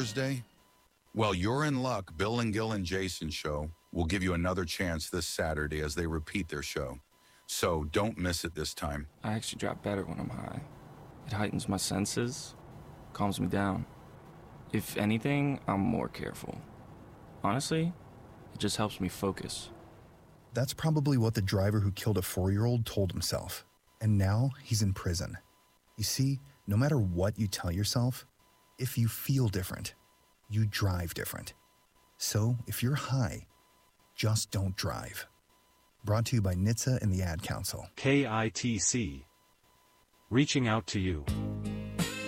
Thursday? Well, you're in luck. Bill and Gil and Jason show will give you another chance this Saturday as they repeat their show. So don't miss it this time. I actually drop better when I'm high. It heightens my senses, calms me down. If anything, I'm more careful. Honestly, it just helps me focus. That's probably what the driver who killed a 4-year-old told himself. And now he's in prison. You see, no matter what you tell yourself, if you feel different, you drive different. So if you're high, just don't drive. Brought to you by NHTSA and the Ad Council. KITC. Reaching out to you.